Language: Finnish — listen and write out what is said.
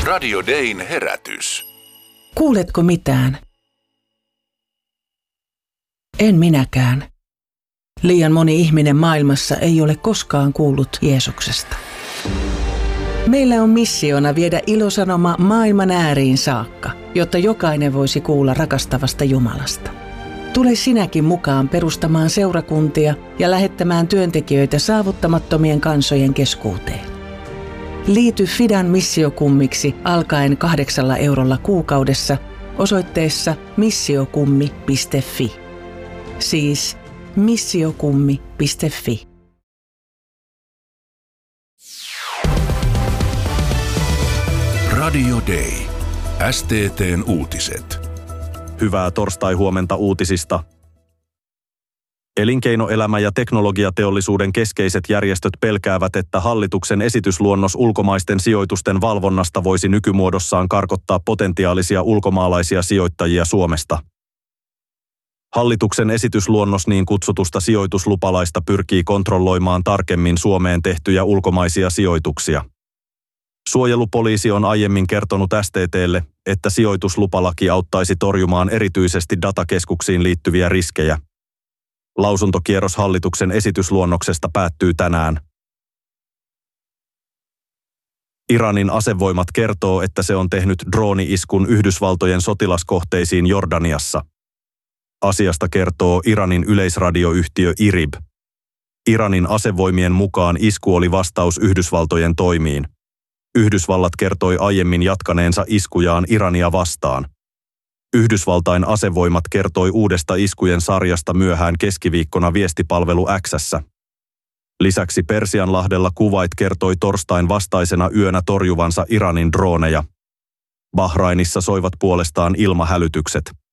Radio Dayn herätys. Kuuletko mitään? En minäkään. Liian moni ihminen maailmassa ei ole koskaan kuullut Jeesuksesta. Meillä on missiona viedä ilosanoma maailman ääriin saakka, jotta jokainen voisi kuulla rakastavasta Jumalasta. Tule sinäkin mukaan perustamaan seurakuntia ja lähettämään työntekijöitä saavuttamattomien kansojen keskuuteen. Liity Fidan missiokummiksi alkaen 8 eurolla kuukaudessa osoitteessa missiokummi.fi. Siis missiokummi.fi. Radio Day. STT:n uutiset. Hyvää torstai-huomenta uutisista. Elinkeinoelämä ja teknologiateollisuuden keskeiset järjestöt pelkäävät, että hallituksen esitysluonnos ulkomaisten sijoitusten valvonnasta voisi nykymuodossaan karkottaa potentiaalisia ulkomaalaisia sijoittajia Suomesta. Hallituksen esitysluonnos niin kutsutusta sijoituslupalaista pyrkii kontrolloimaan tarkemmin Suomeen tehtyjä ulkomaisia sijoituksia. Suojelupoliisi on aiemmin kertonut STT:lle, että sijoituslupalaki auttaisi torjumaan erityisesti datakeskuksiin liittyviä riskejä. Lausuntokierros hallituksen esitysluonnoksesta päättyy tänään. Iranin asevoimat kertoo, että se on tehnyt drooni-iskun Yhdysvaltojen sotilaskohteisiin Jordaniassa. Asiasta kertoo Iranin yleisradioyhtiö IRIB. Iranin asevoimien mukaan isku oli vastaus Yhdysvaltojen toimiin. Yhdysvallat kertoi aiemmin jatkaneensa iskujaan Irania vastaan. Yhdysvaltain asevoimat kertoi uudesta iskujen sarjasta myöhään keskiviikkona viestipalvelu X:ssä. Lisäksi Persianlahdella Kuwait kertoi torstain vastaisena yönä torjuvansa Iranin drooneja. Bahrainissa soivat puolestaan ilmahälytykset.